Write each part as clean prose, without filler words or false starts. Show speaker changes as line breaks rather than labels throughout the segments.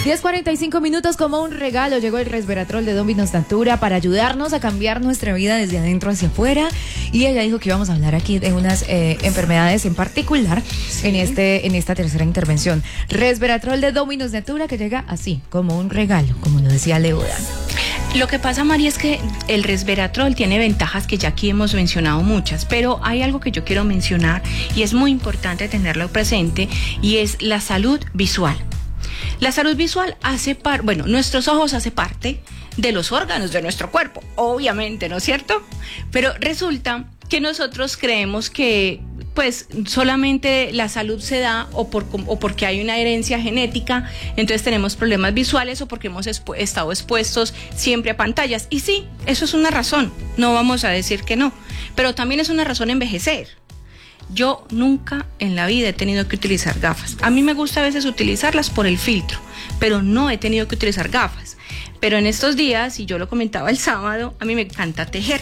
10:45 como un regalo llegó el resveratrol de Dominos Natura para ayudarnos a cambiar nuestra vida desde adentro hacia afuera. Y ella dijo que íbamos a hablar aquí de unas enfermedades en particular en esta tercera intervención. Resveratrol de Dominos Natura que llega así, como un regalo, como lo decía Leodan.
Lo que pasa, María, es que el resveratrol tiene ventajas que ya aquí hemos mencionado muchas, pero hay algo que yo quiero mencionar y es muy importante tenerlo presente, y es la salud visual. La salud visual nuestros ojos hace parte de los órganos de nuestro cuerpo, obviamente, ¿no es cierto? Pero resulta que nosotros creemos que pues solamente la salud se da o porque hay una herencia genética, entonces tenemos problemas visuales, o porque hemos estado expuestos siempre a pantallas. Y sí, eso es una razón, no vamos a decir que no, pero también es una razón envejecer. Yo nunca en la vida he tenido que utilizar gafas. A mí me gusta a veces utilizarlas por el filtro, pero no he tenido que utilizar gafas. Pero en estos días, y yo lo comentaba el sábado, a mí me encanta tejer.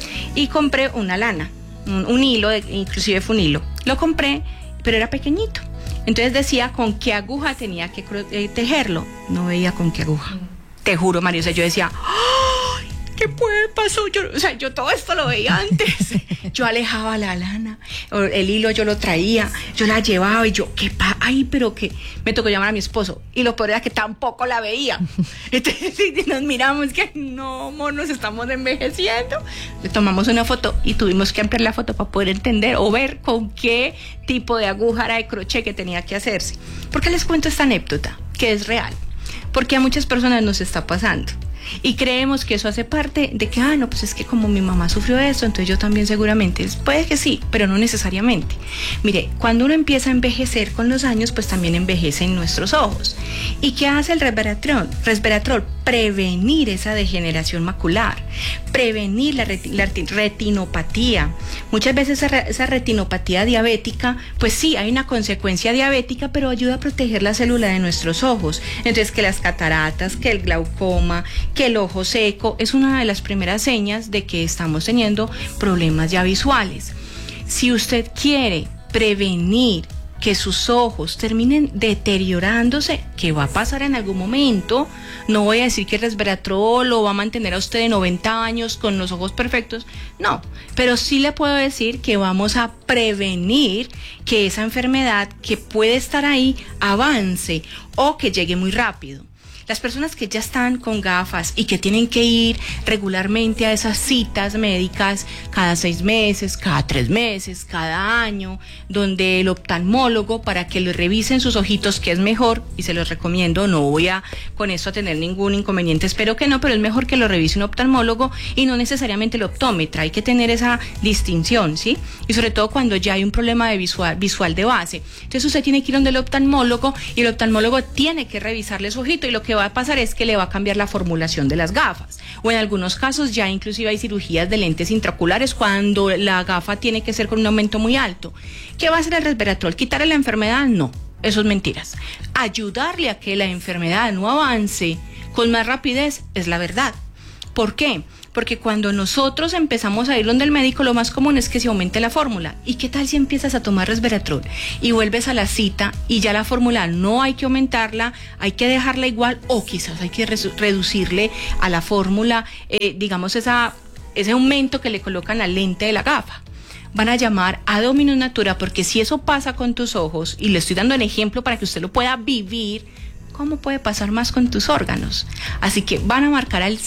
Y compré una lana, un hilo, inclusive fue un hilo. Lo compré, pero era pequeñito. Entonces decía con qué aguja tenía que tejerlo. No veía con qué aguja. Te juro, María, o sea, yo decía, ¡ay! ¿Qué puede pasar? Yo todo esto lo veía antes. Yo alejaba la lana, el hilo yo lo traía, yo la llevaba y yo, ay, pero que me tocó llamar a mi esposo. Y lo peor era que tampoco la veía. Entonces nos miramos que no, nos estamos envejeciendo. Le tomamos una foto y tuvimos que ampliar la foto para poder entender o ver con qué tipo de aguja era de crochet que tenía que hacerse. ¿Por qué les cuento esta anécdota? Que es real. Porque a muchas personas nos está pasando. Y creemos que eso hace parte de que, no, pues es que como mi mamá sufrió eso, entonces yo también seguramente. Puede que sí, pero no necesariamente. Mire, cuando uno empieza a envejecer con los años, pues también envejecen nuestros ojos. ¿Y qué hace el resveratrol? Prevenir esa degeneración macular, prevenir la retinopatía. Muchas veces esa retinopatía diabética, pues sí, hay una consecuencia diabética, pero ayuda a proteger la célula de nuestros ojos. Entonces, que las cataratas, que el glaucoma, que el ojo seco, es una de las primeras señas de que estamos teniendo problemas ya visuales. Si usted quiere prevenir que sus ojos terminen deteriorándose, que va a pasar en algún momento, no voy a decir que el resveratrol lo va a mantener a usted de 90 años con los ojos perfectos, no, pero sí le puedo decir que vamos a prevenir que esa enfermedad que puede estar ahí avance o que llegue muy rápido. Las personas que ya están con gafas y que tienen que ir regularmente a esas citas médicas cada 6 meses, cada 3 meses, cada año, donde el oftalmólogo para que le revisen sus ojitos, que es mejor, y se los recomiendo, no voy a con esto a tener ningún inconveniente, espero que no, pero es mejor que lo revise un oftalmólogo y no necesariamente el optómetra. Hay que tener esa distinción, ¿sí? Y sobre todo cuando ya hay un problema de visual de base. Entonces usted tiene que ir donde el oftalmólogo y el oftalmólogo tiene que revisarle su ojito, y lo que va a pasar es que le va a cambiar la formulación de las gafas, o en algunos casos ya inclusive hay cirugías de lentes intraoculares cuando la gafa tiene que ser con un aumento muy alto. ¿Qué va a hacer el resveratrol? ¿Quitarle la enfermedad? No, eso es mentiras. Ayudarle a que la enfermedad no avance con más rapidez es la verdad. ¿Por qué? Porque cuando nosotros empezamos a ir donde el médico, lo más común es que se aumente la fórmula. ¿Y qué tal si empiezas a tomar resveratrol y vuelves a la cita y ya la fórmula no hay que aumentarla, hay que dejarla igual, o quizás hay que reducirle a la fórmula, digamos, ese aumento que le colocan la lente de la gafa? Van a llamar a Dominos Natura, porque si eso pasa con tus ojos, y le estoy dando un ejemplo para que usted lo pueda vivir, ¿cómo puede pasar más con tus órganos? Así que van a marcar al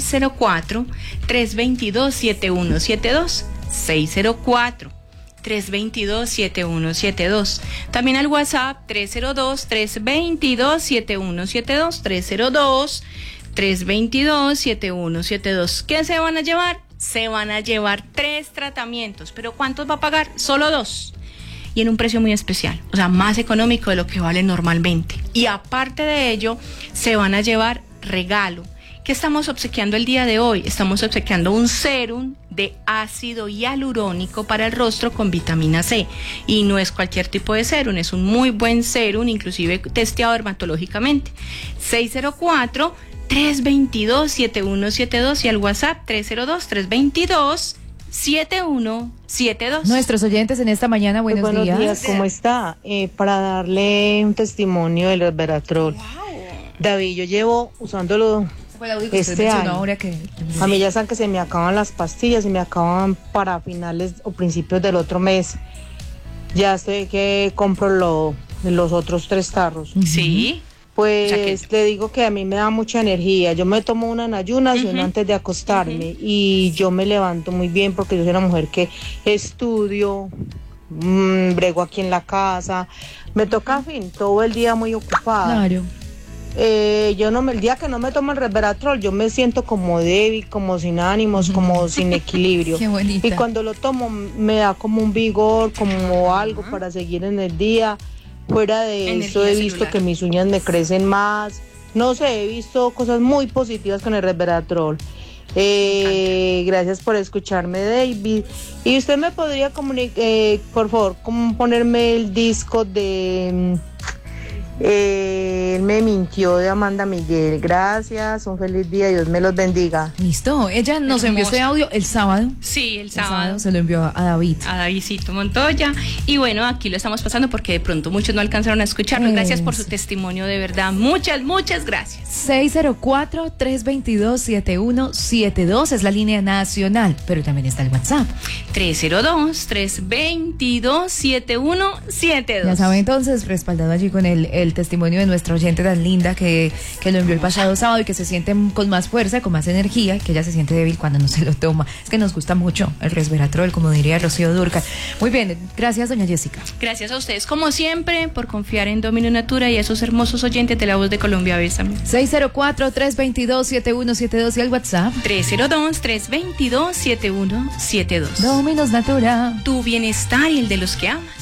604-322-7172, 604-322-7172. También al WhatsApp 302-322-7172, 322-7172. ¿Qué se van a llevar? Se van a llevar 3 tratamientos, pero ¿cuántos va a pagar? Solo 2. Y en un precio muy especial, o sea, más económico de lo que vale normalmente. Y aparte de ello, se van a llevar regalo. ¿Qué estamos obsequiando el día de hoy? Estamos obsequiando un sérum de ácido hialurónico para el rostro con vitamina C. Y no es cualquier tipo de sérum, es un muy buen sérum, inclusive testeado dermatológicamente. 604-322-7172 y al WhatsApp 302-322-7172.
Nuestros oyentes en esta mañana, buenos días.
¿Cómo está? Para darle un testimonio del resveratrol.
Wow.
David, yo llevo usándolo este año.
Ahora que...
A mí ya saben que se me acaban las pastillas y me acaban para finales o principios del otro mes. Ya sé que compro los otros 3 tarros.
Sí.
Pues
O sea que-
le digo que a mí me da mucha energía. Yo me tomo una en ayunas y una antes de acostarme. Y yo me levanto muy bien porque yo soy una mujer que estudio, brego aquí en la casa. Me toca, en fin, todo el día muy ocupada.
Claro.
El día que no me tomo el resveratrol, yo me siento como débil, como sin ánimos, como sin equilibrio.
Qué bonita.
Y cuando lo tomo me da como un vigor, como algo para seguir en el día. Fuera de
Energía
eso he visto
celular.
que mis uñas me crecen más. No sé, he visto cosas muy positivas con el resveratrol. Gracias por escucharme, David. Y usted me podría comunicar, por favor, ponerme el disco de Él me mintió de Amanda Miguel. Gracias, un feliz día, Dios me los bendiga.
Listo, ella nos envió este audio el sábado.
Sí, el
El
sábado.
se lo envió a David.
A Davidcito Montoya. Y bueno, aquí lo estamos pasando porque de pronto muchos no alcanzaron a escucharnos. Gracias por su
Eso.
testimonio, de verdad. Muchas, muchas gracias.
604-322-7172 es la línea nacional, pero también está el WhatsApp.
302-322-7172.
Ya saben, entonces, respaldado allí con el testimonio de nuestra oyente tan linda que lo envió el pasado sábado y que se siente con más fuerza, con más energía, que ella se siente débil cuando no se lo toma. Es que nos gusta mucho el resveratrol, como diría Rocío Dúrcal. Muy bien, gracias, doña Jessica.
Gracias a ustedes, como siempre, por confiar en Domino Natura y a esos hermosos oyentes de La Voz de Colombia. Bésame.
604-322-7172 y el WhatsApp.
302-322-7172.
Dominos Natura.
Tu bienestar y el de los que amas.